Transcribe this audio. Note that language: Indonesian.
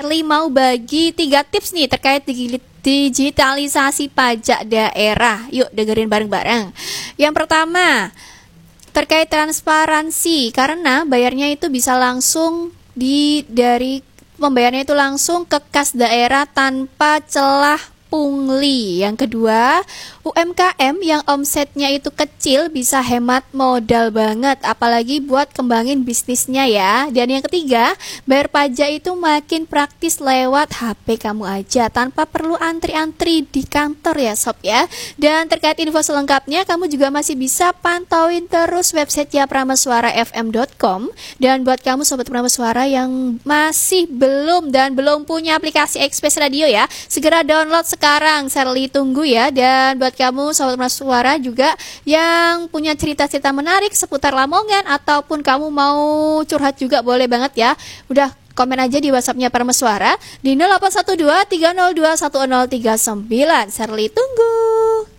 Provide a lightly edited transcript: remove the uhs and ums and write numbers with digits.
Sherly mau bagi 3 tips nih terkait digitalisasi pajak daerah. Yuk dengerin bareng-bareng. Yang pertama, terkait transparansi, karena bayarnya itu bisa langsung dari pembayarannya itu langsung ke kas daerah tanpa celah pungli. Yang kedua, UMKM yang omsetnya itu kecil bisa hemat modal banget, apalagi buat kembangin bisnisnya ya. Dan yang ketiga, bayar pajak itu makin praktis lewat HP kamu aja tanpa perlu antri-antri di kantor ya sob ya. Dan terkait info selengkapnya, kamu juga masih bisa pantauin terus website prameswarafm.com. Dan buat kamu sobat Prameswara yang masih belum punya aplikasi Express Radio ya, segera download sekarang, Sherly tunggu ya. Dan buat kamu sobat Prameswara juga yang punya cerita-cerita menarik seputar Lamongan ataupun kamu mau curhat juga boleh banget ya. Udah komen aja di WhatsApp-nya Prameswara di 0812 302 1039. Sherly tunggu.